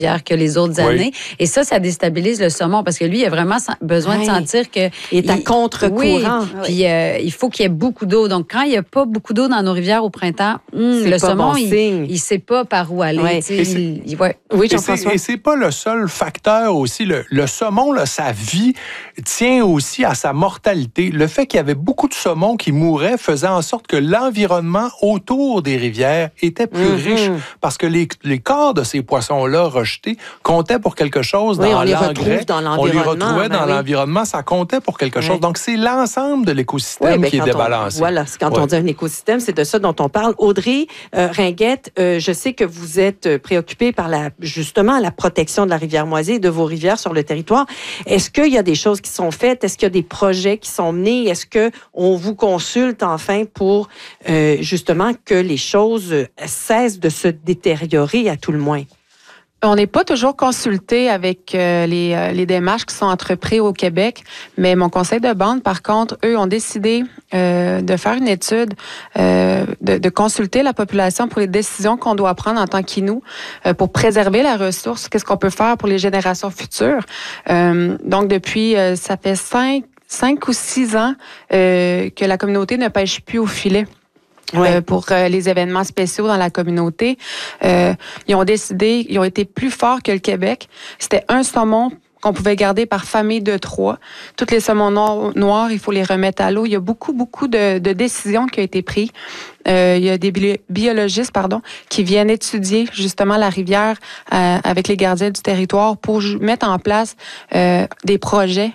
que les autres années. Et ça déstabilise le saumon parce que lui, il a vraiment besoin de sentir que... Il est à contre-courant. Oui, puis il faut qu'il y ait beaucoup d'eau. Donc, quand il n'y a pas beaucoup d'eau dans nos rivières au printemps, le saumon, il ne sait pas par où aller. Oui, Jean-François. Et c'est pas le seul facteur aussi. Le saumon, là, sa vie tient aussi à sa mortalité. Le fait qu'il y avait beaucoup de saumons qui mouraient faisait en sorte que l'environnement autour des rivières était plus riche parce que les corps de ces poissons-là rejetés comptaient pour quelque chose dans l'engrais. On les retrouvait dans l'environnement, ça comptait pour quelque chose. Donc, c'est l'ensemble de l'écosystème qui est débalancé. Voilà, quand on dit un écosystème, c'est de ça dont on parle. Audrey Ringuette, je sais que vous êtes préoccupée par justement la protection de la rivière Moisy et de vos rivières sur le territoire. Est-ce qu'il y a des choses qui sont faites? Est-ce qu'il y a des projets qui sont menés? Est-ce qu'on vous consulte enfin pour justement que les choses cessent de se détériorer à tout le moins? On n'est pas toujours consulté avec les démarches qui sont entreprises au Québec, mais mon conseil de bande, par contre, eux ont décidé de faire une étude, de consulter la population pour les décisions qu'on doit prendre en tant qu'Inuit pour préserver la ressource. Qu'est-ce qu'on peut faire pour les générations futures? Donc, depuis, ça fait 5 ou 6 ans que la communauté ne pêche plus au filet. Pour les événements spéciaux dans la communauté. Ils ont décidé, ils ont été plus forts que le Québec. C'était un saumon qu'on pouvait garder par famille de 3. Toutes les saumons noirs, il faut les remettre à l'eau. Il y a beaucoup de décisions qui ont été prises. Il y a des biologistes, qui viennent étudier justement la rivière avec les gardiens du territoire pour mettre en place des projets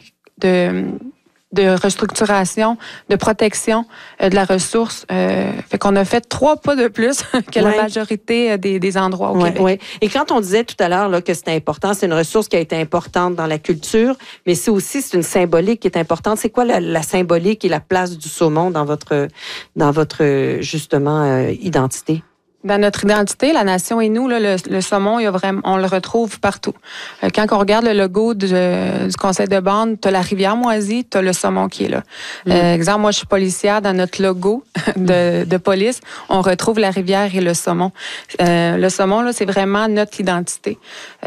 de restructuration, de protection de la ressource. Fait qu'on a fait 3 pas de plus que la majorité des endroits au Québec. Oui. Et quand on disait tout à l'heure là, que c'était important, c'est une ressource qui a été importante dans la culture, mais c'est une symbolique qui est importante. C'est quoi la symbolique et la place du saumon dans votre justement identité? Dans notre identité, la nation Innu, là, le saumon, on le retrouve partout. Quand on regarde le logo du conseil de bande, tu as la rivière Moisy, tu as le saumon qui est là. Exemple, moi, je suis policière. Dans notre logo de police, on retrouve la rivière et le saumon. Le saumon, là, c'est vraiment notre identité.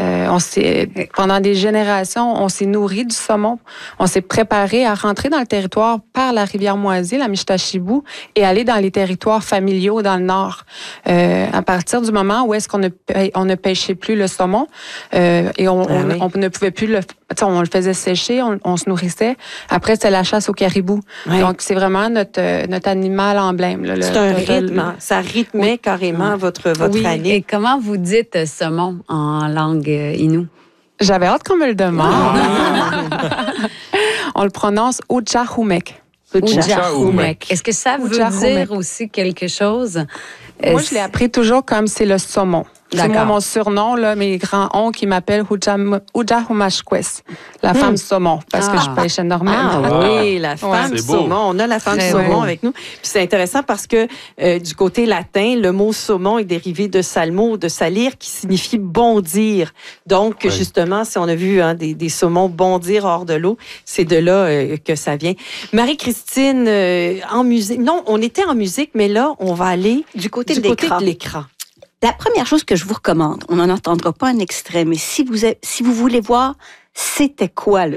Pendant des générations, on s'est nourri du saumon. On s'est préparé à rentrer dans le territoire par la rivière Moisy, la Mistachibout, et aller dans les territoires familiaux dans le nord. À partir du moment où est-ce qu'on ne pêchait plus le saumon et on ne pouvait plus on le faisait sécher, on se nourrissait. Après, c'était la chasse au caribou. Donc, c'est vraiment notre animal emblème. Là, c'est un rythme. Ça rythmait carrément votre année. Et comment vous dites saumon en langue Innu? J'avais hâte qu'on me le demande. On le prononce Ujahumek. Est-ce que ça veut dire aussi quelque chose? Moi, je l'ai appris toujours comme c'est le saumon. C'est moi, mon surnom, là, mes grands-oncles qui m'appellent Ujahumashkwes, la femme saumon, parce que je pêche énormément. Oui, la femme saumon. On a la femme saumon avec nous. Puis c'est intéressant parce que du côté latin, le mot saumon est dérivé de salmo, de salir, qui signifie bondir. Donc, justement, si on a vu des saumons bondir hors de l'eau, c'est de là que ça vient. Marie-Christine, en musique. Non, on était en musique, mais là, on va aller du côté de l'écran. La première chose que je vous recommande, on n'en entendra pas un extrait, mais si vous voulez voir c'était quoi le